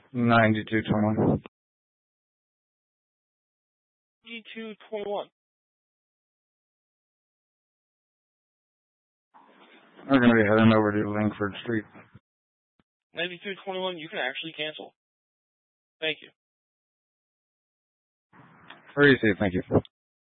9221. 9221. We're going to be heading over to Langford Street. 9221, you can actually cancel. Thank you. Very safe, thank you.